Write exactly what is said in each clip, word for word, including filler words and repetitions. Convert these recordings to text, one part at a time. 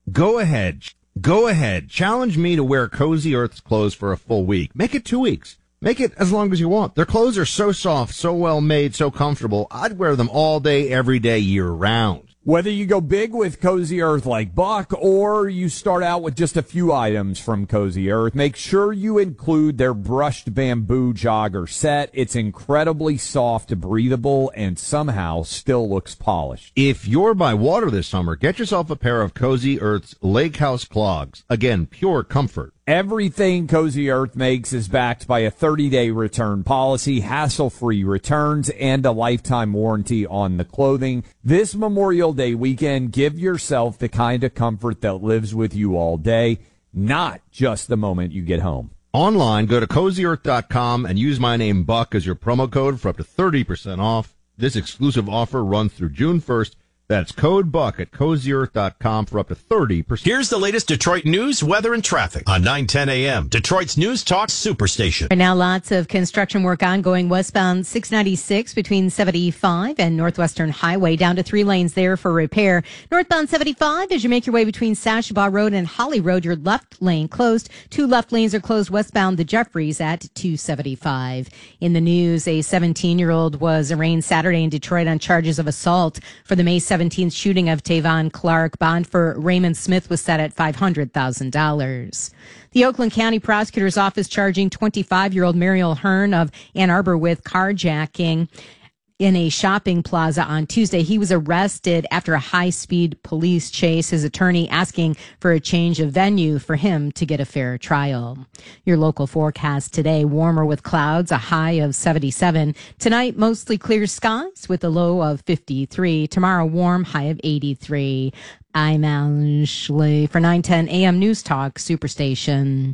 Go ahead. Go ahead. Challenge me to wear Cozy Earth's clothes for a full week. Make it two weeks. Make it as long as you want. Their clothes are so soft, so well made, so comfortable. I'd wear them all day, every day, year round. Whether you go big with Cozy Earth like Buck or you start out with just a few items from Cozy Earth, make sure you include their brushed bamboo jogger set. It's incredibly soft, breathable, and somehow still looks polished. If you're by water this summer, get yourself a pair of Cozy Earth's Lake House clogs. Again, pure comfort. Everything Cozy Earth makes is backed by a thirty-day return policy, hassle-free returns, and a lifetime warranty on the clothing. This Memorial Day weekend, give yourself the kind of comfort that lives with you all day, not just the moment you get home. Online, go to cozy earth dot com and use my name Buck as your promo code for up to thirty percent off. This exclusive offer runs through June first. That's code Buck at cozy earth dot com for up to thirty percent. Here's the latest Detroit news, weather, and traffic on nine ten a.m. Detroit's News Talk Superstation. Right now, lots of construction work ongoing westbound six ninety-six between seventy-five and Northwestern Highway, down to three lanes there for repair. Northbound seventy-five, as you make your way between Sashabaw Road and Holly Road, your left lane closed. Two left lanes are closed westbound the Jeffries at two seventy-five. In the news, a seventeen-year-old was arraigned Saturday in Detroit on charges of assault for the May seventeenth shooting of Tavon Clark. Bond for Raymond Smith was set at five hundred thousand dollars. The Oakland County Prosecutor's Office charging twenty-five-year-old Mariel Hearn of Ann Arbor with carjacking in a shopping plaza on Tuesday. He was arrested after a high-speed police chase, his attorney asking for a change of venue for him to get a fair trial. Your local forecast today, warmer with clouds, a high of seventy-seven. Tonight, mostly clear skies with a low of fifty-three. Tomorrow, warm, high of eighty-three. I'm Alan Schley for nine ten a.m. News Talk Superstation.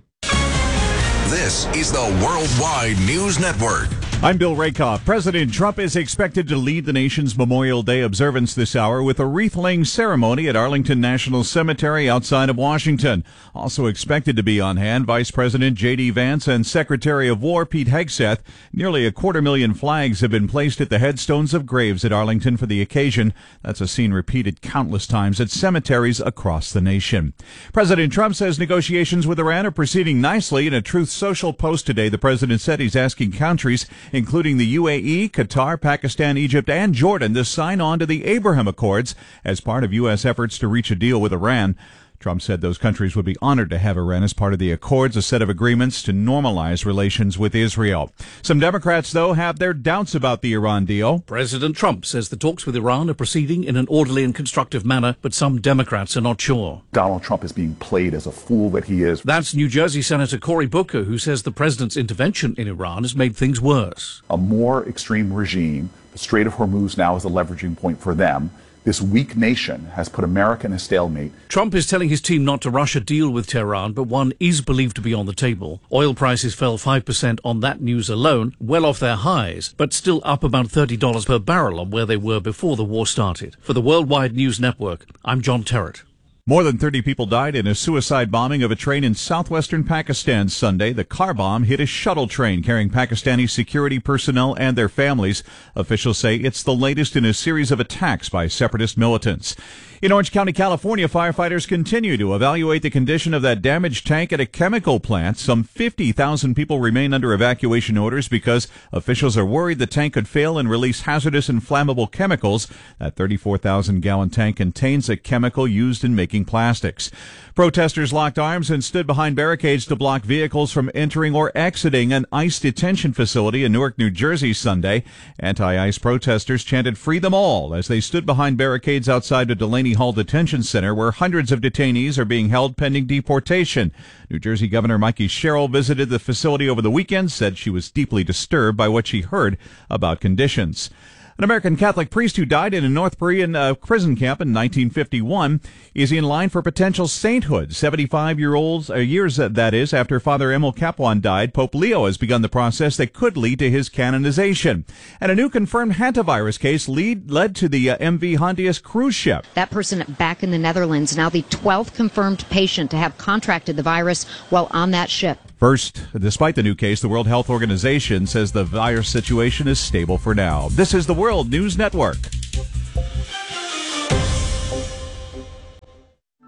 This is the Worldwide News Network. I'm Bill Rakoff. President Trump is expected to lead the nation's Memorial Day observance this hour with a wreath-laying ceremony at Arlington National Cemetery outside of Washington. Also expected to be on hand, Vice President J D. Vance and Secretary of War Pete Hegseth. Nearly a quarter million flags have been placed at the headstones of graves at Arlington for the occasion. That's a scene repeated countless times at cemeteries across the nation. President Trump says negotiations with Iran are proceeding nicely. In a Truth Social post today, the president said he's asking countries, including the U A E, Qatar, Pakistan, Egypt, and Jordan, to sign on to the Abraham Accords as part of U S efforts to reach a deal with Iran. Trump said those countries would be honored to have Iran as part of the Accords, a set of agreements to normalize relations with Israel. Some Democrats, though, have their doubts about the Iran deal. President Trump says the talks with Iran are proceeding in an orderly and constructive manner, but some Democrats are not sure. Donald Trump is being played as a fool that he is. That's New Jersey Senator Cory Booker, who says the president's intervention in Iran has made things worse. A more extreme regime, the Strait of Hormuz now is a leveraging point for them. This weak nation has put America in a stalemate. Trump is telling his team not to rush a deal with Tehran, but one is believed to be on the table. Oil prices fell five percent on that news alone, well off their highs, but still up about thirty dollars per barrel on where they were before the war started. For the Worldwide News Network, I'm John Terrett. More than thirty people died in a suicide bombing of a train in southwestern Pakistan Sunday. The car bomb hit a shuttle train carrying Pakistani security personnel and their families. Officials say it's the latest in a series of attacks by separatist militants. In Orange County, California, firefighters continue to evaluate the condition of that damaged tank at a chemical plant. Some fifty thousand people remain under evacuation orders because officials are worried the tank could fail and release hazardous and flammable chemicals. That thirty-four thousand gallon tank contains a chemical used in making plastics. Protesters locked arms and stood behind barricades to block vehicles from entering or exiting an ICE detention facility in Newark, New Jersey Sunday. Anti-ICE protesters chanted "Free them all" as they stood behind barricades outside the Delaney Hall Detention Center, where hundreds of detainees are being held pending deportation. New Jersey Governor Mikey Sherrill visited the facility over the weekend, said she was deeply disturbed by what she heard about conditions. An American Catholic priest who died in a North Korean uh, prison camp in nineteen fifty-one is in line for potential sainthood. seventy-five-year-olds, uh, years uh, that is, after Father Emil Kaplan died, Pope Leo has begun the process that could lead to his canonization. And a new confirmed hantavirus case lead, led to the uh, M V Hondius cruise ship. That person back in the Netherlands, now the twelfth confirmed patient to have contracted the virus while on that ship. First, despite the new case, the World Health Organization says the virus situation is stable for now. This is the World News Network.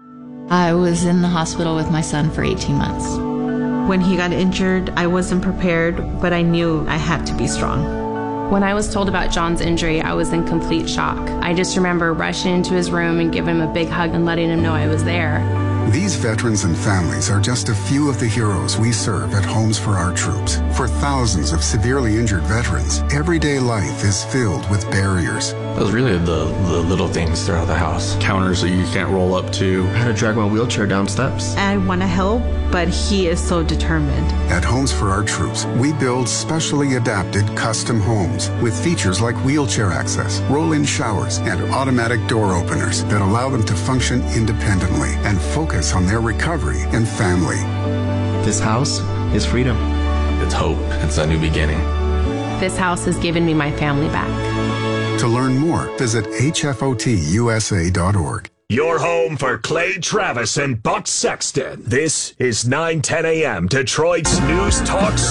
I was in the hospital with my son for eighteen months. When he got injured, I wasn't prepared, but I knew I had to be strong. When I was told about John's injury, I was in complete shock. I just remember rushing into his room and giving him a big hug and letting him know I was there. These veterans and families are just a few of the heroes we serve at Homes for Our Troops. For thousands of severely injured veterans, everyday life is filled with barriers. It was really the, the little things throughout the house. Counters that you can't roll up to. I had to drag my wheelchair down steps. I want to help, but he is so determined. At Homes for Our Troops, we build specially adapted custom homes with features like wheelchair access, roll-in showers, and automatic door openers that allow them to function independently and focus on their recovery and family. This house is freedom. It's hope. It's a new beginning. This house has given me my family back. To learn more, visit H F O T U S A dot org. Your home for Clay Travis and Buck Sexton. This is nine ten a.m. Detroit's News Talk